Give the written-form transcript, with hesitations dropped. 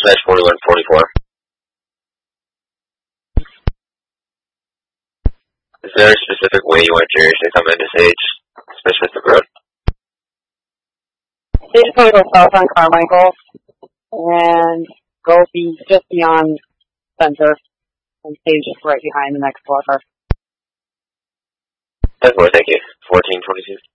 4144. Is there a specific way you want your to come into Sage, especially with the road? Sage is going to go south on Carmichael and go just beyond Center, and Sage is right behind the next car. Thank you. 1422.